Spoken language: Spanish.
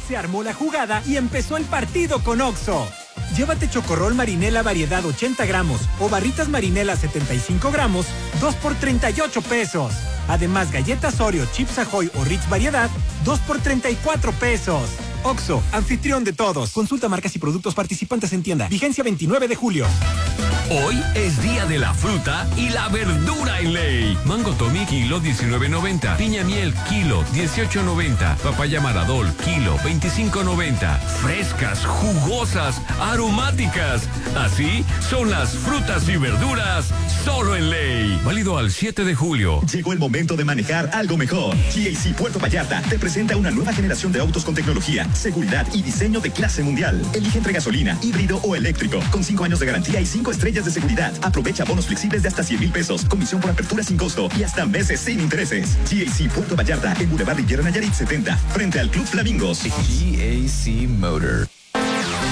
Se armó la jugada y empezó el partido con Oxxo. Llévate chocorrol marinela variedad 80 gramos o barritas marinela 75 gramos, 2 por 38 pesos. Además, galletas Oreo, Chips Ahoy o Ritz variedad, 2 por 34 pesos. Oxxo, anfitrión de todos. Consulta marcas y productos participantes en tienda. Vigencia 29 de julio. Hoy es día de la fruta y la verdura en Ley. Mango Tommy, kilo 19.90. Piña miel, kilo 18.90. Papaya Maradol, kilo 25.90. Frescas, jugosas, aromáticas. Así son las frutas y verduras solo en Ley. Válido al 7 de julio. Llegó el momento de manejar algo mejor. GAC Puerto Vallarta te presenta una nueva generación de autos con tecnología, seguridad y diseño de clase mundial. Elige entre gasolina, híbrido o eléctrico, con 5 años de garantía y 5 estrellas de seguridad. Aprovecha bonos flexibles de hasta 100,000 pesos, comisión por apertura sin costo y hasta meses sin intereses. GAC Puerto Vallarta, en Boulevard Riviera Nayarit 70, frente al Club Flamingos. GAC Motor.